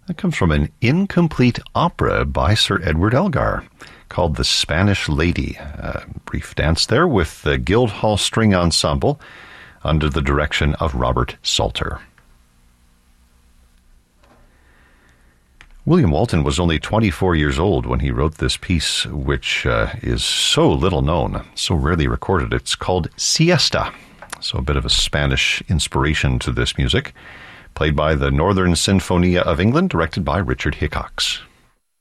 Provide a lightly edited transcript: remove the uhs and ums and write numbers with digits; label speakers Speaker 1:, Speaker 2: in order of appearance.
Speaker 1: That comes from an incomplete opera by Sir Edward Elgar called The Spanish Lady. A brief dance there with the Guildhall String Ensemble under the direction of Robert Salter. William Walton was only 24 years old when he wrote this piece, which is so little known, so rarely recorded. It's called Siesta, so a bit of a Spanish inspiration to this music, played by the Northern Sinfonia of England, directed by Richard Hickox.